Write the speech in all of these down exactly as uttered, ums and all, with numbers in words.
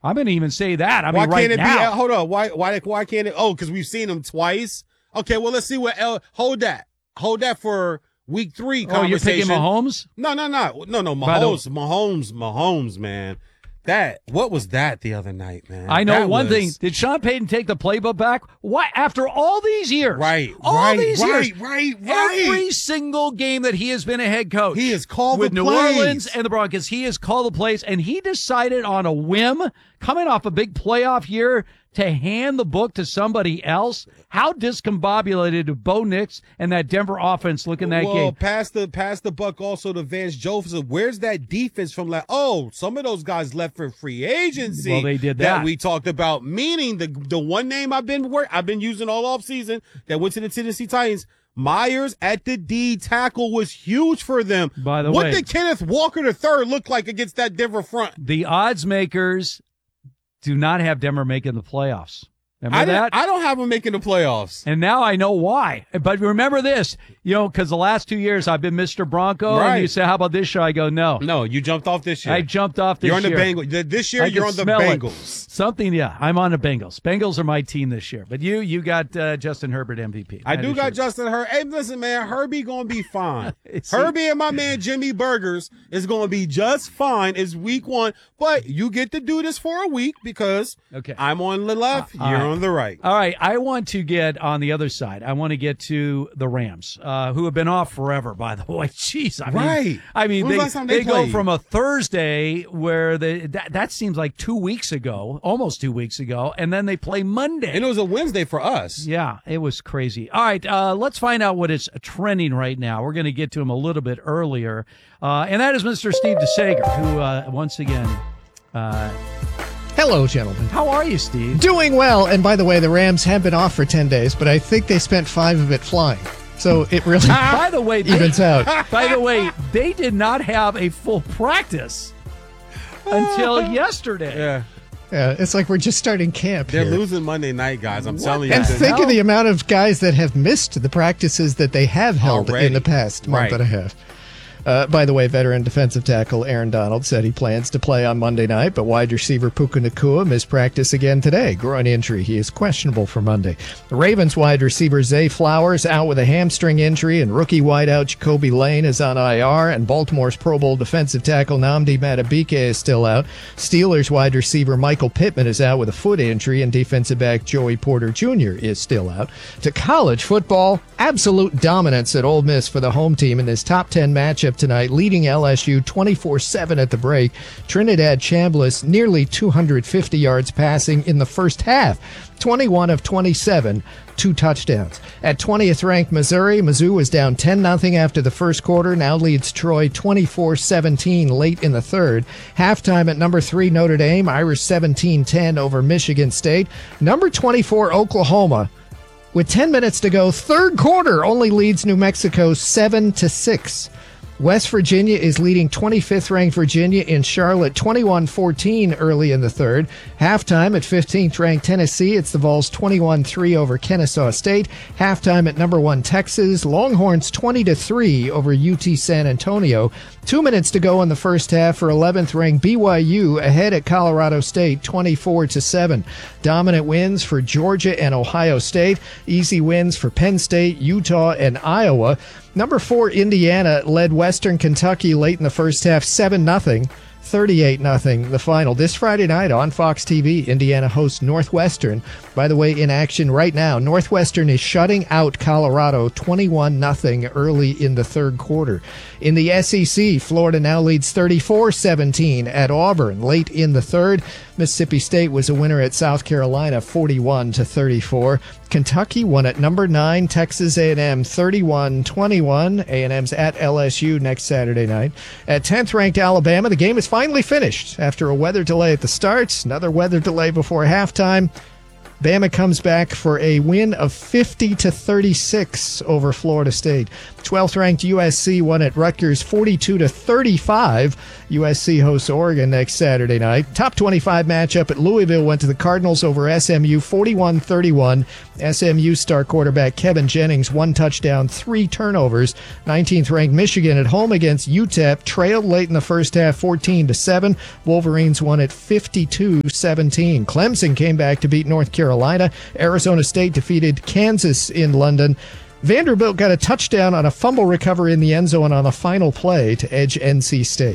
I'm going to even say that. I why mean, right can't it now. be? Hold on. Why? Why? Why can't it? Oh, because we've seen him twice. Okay. Well, let's see what. L, hold that. Hold that for week three. Oh, you're picking Mahomes? No, no, no, no, no. Mahomes, Mahomes, Mahomes, man. That what was that the other night, man? I know that one was... thing. Did Sean Payton take the playbook back? What after all these years? Right, all right, these right, years, right, right. Every single game that he has been a head coach, he has called with the New plays. Orleans and the Broncos. He has called the plays, and he decided on a whim, coming off a big playoff year, to hand the book to somebody else. How discombobulated do Bo Nix and that Denver offense look in that well, game? Well, pass the pass the buck also to Vance Joseph. Where's that defense from? Like, oh, some of those guys left for free agency. Well, they did that. that we talked about. Meaning the the one name I've been work I've been using all off season that went to the Tennessee Titans. Myers at the D tackle was huge for them. By the what way, did Kenneth Walker the third look like against that Denver front? The odds makers do not have Denver making the playoffs. Remember I that? I don't have them making the playoffs. And now I know why. But remember this, you know, because the last two years I've been Mister Bronco. Right. And you say, how about this year? I go, no. No, you jumped off this year. I jumped off this year. You're on the Bengals. This year, I you're can on the smell it. Bengals. Something, yeah. I'm on the Bengals. Bengals are my team this year. But you, you got uh, Justin Herbert M V P. I do got sure. Justin Herbert. Hey, listen, man, Herbie going to be fine. Herbie and my man Jimmy Burgers is going to be just fine. It's week one. But you get to do this for a week because okay. I'm on the left, uh, you're right. on the right. All right. I want to get on the other side. I want to get to the Rams, uh, who have been off forever, by the way. Jeez. I mean, right. I mean, when they, the they, they go from a Thursday where they that, that seems like two weeks ago, almost two weeks ago, and then they play Monday. And it was a Wednesday for us. Yeah, it was crazy. All right, uh, let's find out what is trending right now. We're going to get to him a little bit earlier, uh, and that is Mister Steve DeSager, who, uh, once again... Uh, Hello, gentlemen. How are you, Steve? Doing well. And by the way, the Rams have been off for ten days, but I think they spent five of it flying. So it really by the way, they, evens out. By the way, they did not have a full practice until yesterday. Yeah. Yeah, it's like we're just starting camp They're here. losing Monday night, guys. I'm What telling you. And think hell? of the amount of guys that have missed the practices that they have held Already. in the past month Right. and a half. Uh, by the way, veteran defensive tackle Aaron Donald said he plans to play on Monday night, but wide receiver Puka Nacua missed practice again today. Groin injury. He is questionable for Monday. The Ravens wide receiver Zay Flowers out with a hamstring injury, and rookie wideout Jacoby Lane is on I R, and Baltimore's Pro Bowl defensive tackle Nnamdi Madubuike is still out. Steelers wide receiver Michael Pittman is out with a foot injury, and defensive back Joey Porter Junior is still out. To college football, absolute dominance at Ole Miss for the home team in this top ten matchup tonight, leading L S U twenty-four seven at the break. Trinidad Chambliss nearly two hundred fifty yards passing in the first half. twenty-one of twenty-seven, two touchdowns. At twentieth ranked Missouri, Mizzou was down ten nothing after the first quarter, now leads Troy twenty-four seventeen late in the third. Halftime at number three Notre Dame, Irish seventeen ten over Michigan State. Number twenty-four Oklahoma, with ten minutes to go, third quarter, only leads New Mexico seven to six. West Virginia is leading twenty-fifth ranked Virginia in Charlotte twenty-one fourteen early in the third. Halftime at fifteenth ranked Tennessee, it's the Vols twenty-one three over Kennesaw State. Halftime at number one Texas, Longhorns twenty to three over U T San Antonio. Two minutes to go in the first half for eleventh ranked B Y U ahead at Colorado State twenty-four to seven. Dominant wins for Georgia and Ohio State. Easy wins for Penn State, Utah, and Iowa. Number four Indiana led Western Kentucky late in the first half seven nothing. thirty-eight nothing the final. This Friday night on Fox T V, Indiana hosts Northwestern. By the way, in action right now, Northwestern is shutting out Colorado twenty-one nothing early in the third quarter. In the S E C, Florida now leads thirty-four seventeen at Auburn late in the third. Mississippi State was a winner at South Carolina forty-one to thirty-four. Kentucky won at number nine, Texas A and M thirty-one twenty-one. A and M's at L S U next Saturday night. At tenth ranked Alabama, the game is finally finished after a weather delay at the start, another weather delay before halftime. Bama comes back for a win of fifty to thirty-six over Florida State. twelfth ranked U S C won at Rutgers forty-two to thirty-five. U S C hosts Oregon next Saturday night. Top twenty-five matchup at Louisville went to the Cardinals over S M U forty-one thirty-one. S M U star quarterback Kevin Jennings, one touchdown, three turnovers. nineteenth ranked Michigan at home against U T E P trailed late in the first half fourteen to seven. Wolverines won at fifty-two seventeen. Clemson came back to beat North Carolina. Arizona State defeated Kansas in London. Vanderbilt got a touchdown on a fumble recovery in the end zone on the final play to edge N C State.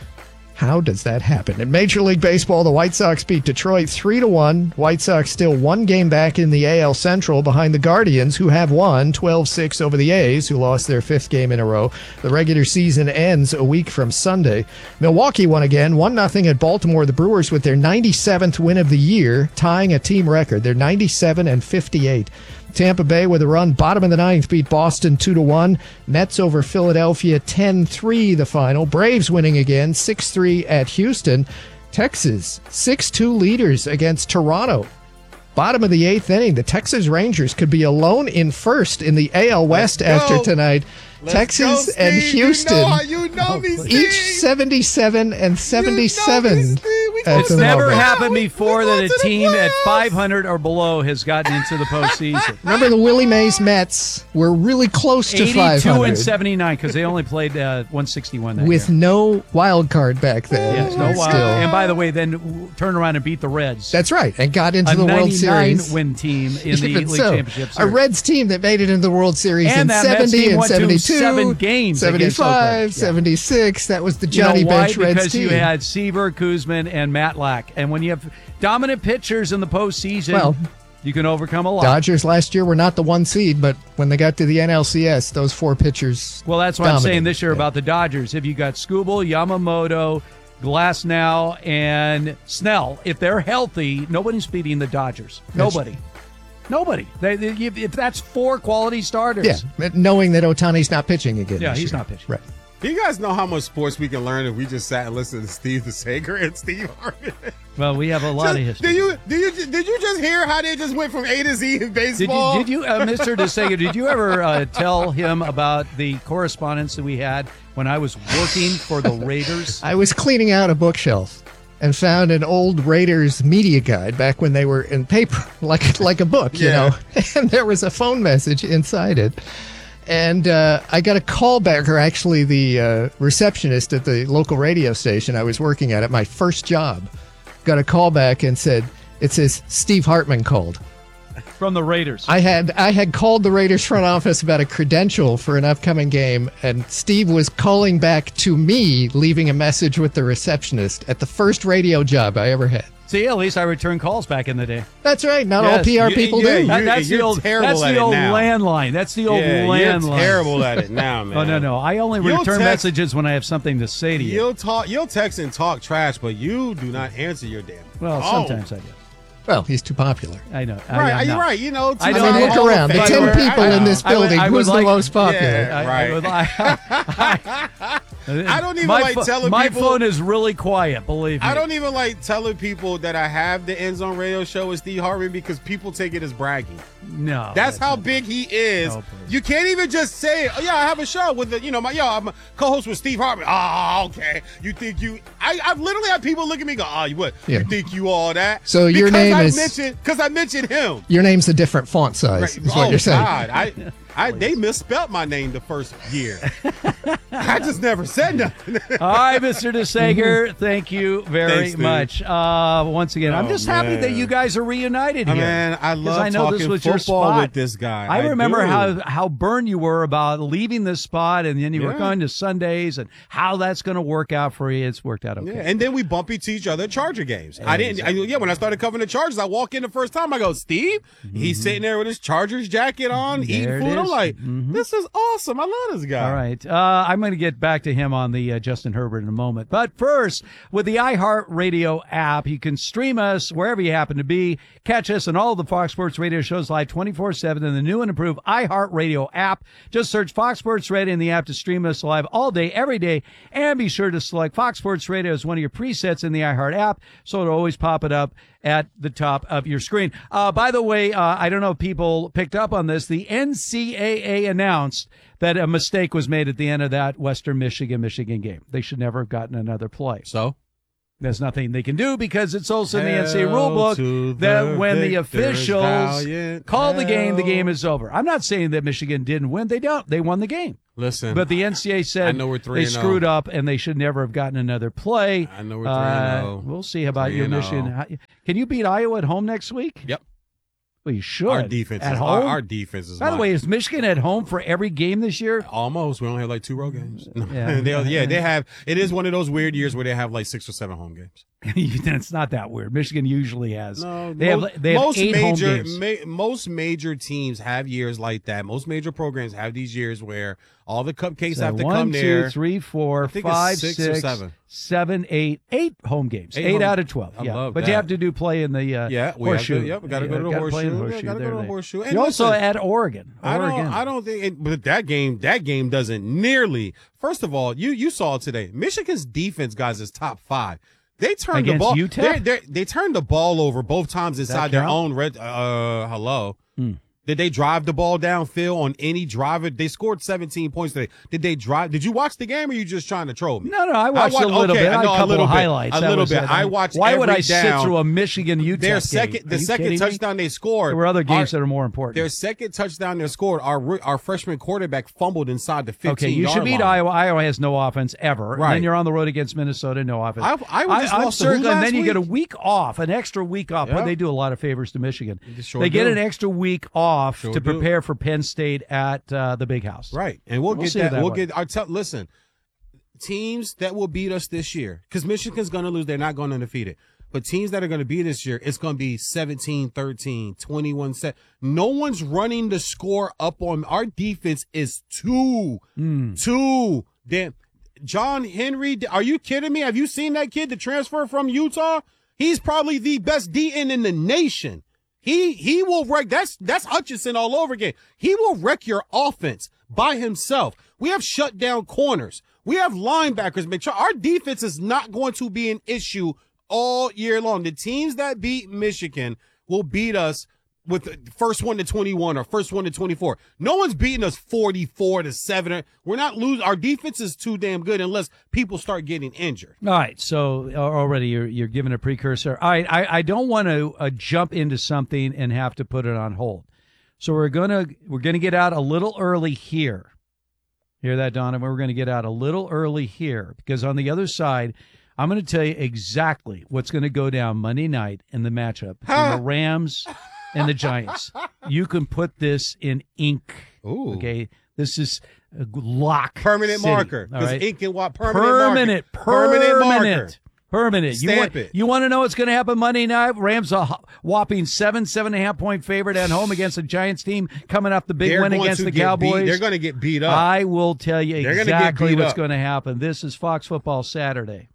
How does that happen? In Major League Baseball, the White Sox beat Detroit three to one. White Sox still one game back in the A L Central behind the Guardians, who have won twelve six over the A's, who lost their fifth game in a row. The regular season ends a week from Sunday. Milwaukee won again, one nothing at Baltimore. The Brewers with their ninety-seventh win of the year, tying a team record. They're ninety-seven and fifty-eight. Tampa Bay with a run, bottom of the ninth, beat Boston two to one. Mets over Philadelphia ten three the final. Braves winning again six three at Houston. Texas six two leaders against Toronto. Bottom of the eighth inning, the Texas Rangers could be alone in first in the A L West after tonight. Let's Texas go, and Houston, You know, how you know me, Steve. each seventy-seven and seventy-seven. You know me, Steve. We at It's the never moment. happened We- before we that go a to the team at playoffs. five hundred or below has gotten into the postseason. Remember the Willie Mays Mets were really close to five eighty-two hundred. and seventy-nine because they only played uh, one sixty-one that with year. no wild card back then. Yes, no But wild. still. And by the way, then w- turned around and beat the Reds. That's right, and got into a the World ninety-nine Series. win team in the Even league so, championship a series. Reds team that made it into the World Series And in that Mets seventy team and went to seventy-two, seven games against seventy-five, Oakland. Yeah. seventy-six. That was the You know Johnny why? Bench Reds Because team. you had Seaver, Kuzman, and Matlack. And when you have dominant pitchers in the postseason, Well, you can overcome a lot. Dodgers last year were not the one seed, but when they got to the N L C S, those four pitchers. Well, that's what I'm saying dominated. this year Yeah. about the Dodgers. If you got Skubal, Yamamoto, Glasnow, and Snell, if they're healthy, nobody's beating the Dodgers. Nobody. Nobody. They, they, if if that's four quality starters. Yeah, but knowing that Otani's not pitching again. Yeah, this he's year. not pitching. Right. Do you guys know how much sports we can learn if we just sat and listened to Steve the Sager and Steve Harvey? Well, we have a lot of history. Did you did you did you just hear how they just went from A to Z in Did baseball? you, did you uh, Mister DeSega, did you ever uh, tell him about the correspondence that we had when I was working for the Raiders? I was cleaning out a bookshelf and found an old Raiders media guide back when they were in paper, like like a book, you Yeah. know. And there was a phone message inside it. And uh, I got a call back, or actually the uh, receptionist at the local radio station I was working at at my first job got a call back and said, it says, Steve Hartman called. From the Raiders. I had I had called the Raiders front office about a credential for an upcoming game, and Steve was calling back to me, leaving a message with the receptionist at the first radio job I ever had. See, at least I returned calls back in the day. That's right. Not all Yes. P R You- people yeah, do. you- That- that's you're the old, terrible that's at the it old now. landline. That's the old yeah, landline. you're terrible at it now, man. Oh, no, no. I only You'll return text- messages when I have something to say to you. You'll talk, you'll text and talk trash, but you do not answer your damn. Well, phone. sometimes I do. Well, he's too popular. I know. I, Right, I'm you're not. right. You know, I two don't- I mean, look Hall of around. The Famer. ten I- people I in know. this I would- building, I would who's like- the most popular? Yeah. I, I Right. would like- I don't even my like pho- telling My people- phone is really quiet, believe me. I don't even like telling people that I have the End Zone Radio Show with Steve Harvey because people take it as bragging. No. That's how not- big he is. No, please. You can't even just say, "Oh yeah, I have a show with the, you know, my yo, I'm a co-host with Steve Harvey." Oh, okay. You think you? I, I've literally had people look at me and go, "Oh, you what? Yeah. You think you all that?" So your because name I is- mentioned because I mentioned him. Your name's a different font size, Right. is what Oh you're saying. God, I, I they misspelt my name the first year. I just never said nothing. All right, Mister DeSager, thank you very Thanks, dude. much. Uh, once again, I'm Oh, just happy that man. you guys are reunited here. Man, I 'Cause love I know talking this was your football spot. with this guy. I I remember do. how how burned you were about leaving this spot, and then you were Yeah. going to Sundays, and how that's going to work out for you. It's worked out okay. Yeah, and then we bump into each other at Charger games. I didn't. I, yeah, when I started covering the Chargers, I walk in the first time. I go, Steve. He's sitting there with his Chargers jacket on, There eating it food. I'm is. like, Mhm. this is awesome. I love this guy. All right. Uh, I'm going to get back to him on the uh, Justin Herbert in a moment. But first, with the iHeartRadio app, you can stream us wherever you happen to be. Catch us on all the Fox Sports Radio shows live twenty-four seven in the new and improved iHeartRadio app. Just search Fox Sports Radio in the app to stream us live all day, every day. And be sure to select Fox Sports Radio as one of your presets in the iHeart app so it'll always pop it up at the top of your screen. Uh, by the way, uh, I don't know if people picked up on this. The N C double A announced that a mistake was made at the end of that Western Michigan-Michigan game. They should never have gotten another play. So? There's nothing they can do because it's also in the Hell N C double A rule book that the when the victors officials valiant. call the game, the Hell. game is over. I'm not saying that Michigan didn't win. They don't. They won the game. Listen. But the N C double A said I know we're three they and oh. screwed up and they should never have gotten another play. I know we're three and Uh, oh. We'll see about Three your and oh. Michigan. Can you beat Iowa at home next week? Yep. Well, you should. Our defense at is, home. Our, our defense is By the mine. way, is Michigan at home for every game this year? Almost. We only have like two road games. Yeah. they, yeah, they have. It is one of those weird years where they have like six or seven home games. It's not that weird. Michigan usually has. No, they most, have they have most eight major home games. ma- most major teams have years like that. Most major programs have these years where all the cupcakes So have to one, come two, there. three, four, I think it's five, six six, or seven. seven, eight, eight home games. Eight Eight, home- out of twelve. I yeah, love but that. you have to do play in the uh, Yeah, we horseshoe. have to, yep, we got to You go to the gotta play in horseshoe. Yeah, gotta There go to they- the horseshoe. And You're also listen, at Oregon. I don't. Oregon. I don't think. It, but that game, that game doesn't nearly. First of all, you you saw it today. Michigan's defense, guys, is top five. They turned Against the ball. U T E P? they're- they're- They turned the ball over both times inside their count? own red. Uh, hello. Hmm. Did they drive the ball downfield on any driver? They scored seventeen points today. Did they drive? Did you watch the game, or are you just trying to troll me? No, no, I watched wa- a little okay, bit. I know, had a couple little of bit, highlights. A That little was bit. it. I watched. Why would every I sit down. through a Michigan U T E P Their game? second, Are the you second kidding me? touchdown they scored. There were other games our- that are more important. Their second touchdown they scored. Our ro- our freshman quarterback fumbled inside the fifteen. Okay, you should beat line. Iowa. Iowa has no offense ever. And Right. then you're on the road against Minnesota, no offense. I- Iowa just I'm lost to who circling, and last then you get a week? week off, an extra week off. But Yeah. they do a lot of favors to Michigan. They sure they get do. an extra week off Sure to do. prepare for Penn State at uh, the Big House. Right, and we'll, We'll get see that. that We'll way. get. I tell. Listen, teams that will beat us this year, because Michigan's going to lose. They're not going undefeated. But teams that are going to beat this year, it's going to be seventeen thirteen, twenty-one set. No one's running the score up on our defense is too, Mm. too damn. John Henry, are you kidding me? Have you seen that kid to transfer from Utah? He's probably the best D N in the nation. He he will wreck. That's that's Hutchinson all over again. He will wreck your offense by himself. We have shut down corners. We have linebackers. Make sure our defense is not going to be an issue all year long. The teams that beat Michigan will beat us with the first one to twenty-one or first one to twenty-four. No one's beating us forty-four to seven. We're not losing. Our defense is too damn good unless people start getting injured. All right, so uh, already you're you're giving a precursor. All right, I, I don't want to uh, jump into something and have to put it on hold. So we're gonna we're gonna get out a little early here. Hear that, Donovan? We're gonna get out a little early here because on the other side, I'm going to tell you exactly what's going to go down Monday night in the matchup between the Rams and the Giants. You can put this in ink. Ooh. Okay, this is a lock. Permanent city, marker. all Because right? ink and what? Permanent, Permanent, marker. Permanent marker. permanent, permanent. You Stamp want, it. you want to know what's going to happen Monday night? Rams a ho- whopping seven, seven and a half point favorite at home against the Giants team coming off the big They're win going against to the get Cowboys. beat- They're going to get beat up. I will tell you They're gonna get exactly beat what's up. going to happen. This is Fox Football Saturday.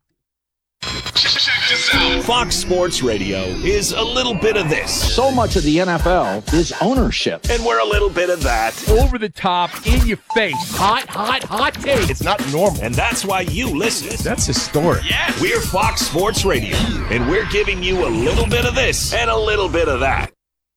Fox Sports Radio is a little bit of this, So much of the N F L is ownership. and we're a little bit of that. Over the top, in your face, hot, hot, hot take. It's not normal, and that's why you listen. That's historic. Yeah, we're Fox Sports Radio, and we're giving you a little bit of this and a little bit of that.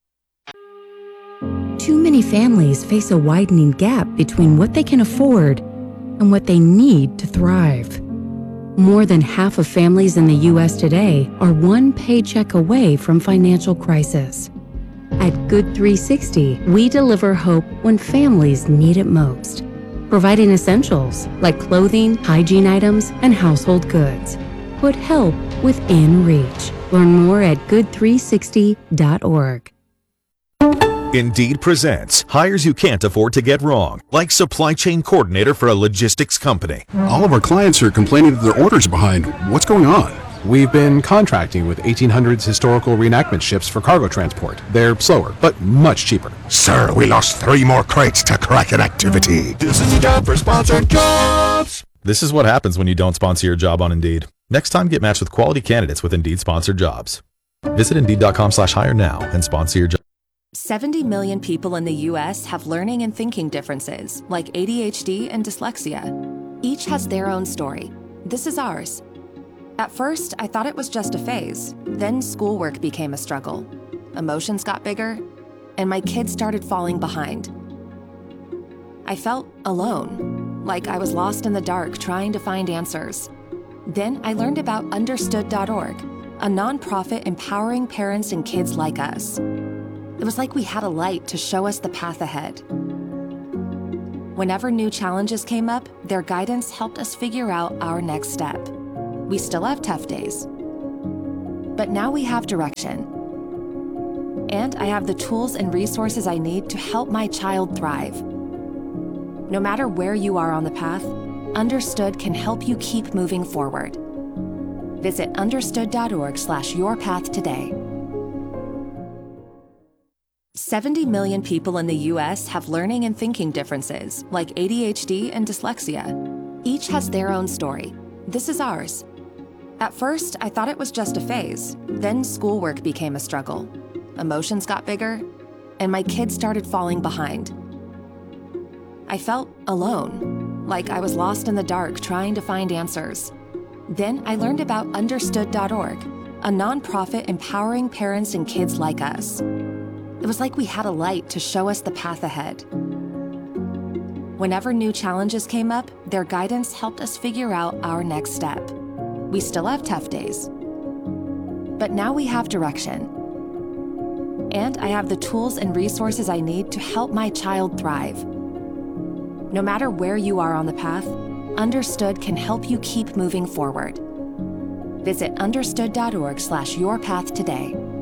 Too many families face a widening gap between what they can afford and what they need to thrive. More than half of families in the U S today are one paycheck away from financial crisis. At Good three sixty, we deliver hope when families need it most, providing essentials like clothing, hygiene items, and household goods. Put help within reach. Learn more at good three sixty dot org. Indeed presents hires you can't afford to get wrong, like supply chain coordinator for a logistics company. All of our clients are complaining that their orders are behind. What's going on? We've been contracting with eighteen hundreds historical reenactment ships for cargo transport. They're slower, but much cheaper. Sir, we lost three more crates to Kraken activity. This is the time for sponsored jobs. This is what happens when you don't sponsor your job on Indeed. Next time, get matched with quality candidates with Indeed sponsored jobs. Visit Indeed.com slash hire now and sponsor your job. seventy million people in the U S have learning and thinking differences, like A D H D and dyslexia. Each has their own story. This is ours. At first, I thought it was just a phase. Then schoolwork became a struggle. Emotions got bigger, and my kids started falling behind. I felt alone, like I was lost in the dark trying to find answers. Then I learned about understood dot org, a nonprofit empowering parents and kids like us. It was like we had a light to show us the path ahead. Whenever new challenges came up, their guidance helped us figure out our next step. We still have tough days, but now we have direction. And I have the tools and resources I need to help my child thrive. No matter where you are on the path, Understood can help you keep moving forward. Visit understood dot org slash your path today. seventy million people in the U S have learning and thinking differences, like A D H D and dyslexia. Each has their own story. This is ours. At first, I thought it was just a phase. Then schoolwork became a struggle. Emotions got bigger, and my kids started falling behind. I felt alone, like I was lost in the dark trying to find answers. Then I learned about understood dot org, a nonprofit empowering parents and kids like us. It was like we had a light to show us the path ahead. Whenever new challenges came up, their guidance helped us figure out our next step. We still have tough days, but now we have direction. And I have the tools and resources I need to help my child thrive. No matter where you are on the path, Understood can help you keep moving forward. Visit understood dot org slash your path today.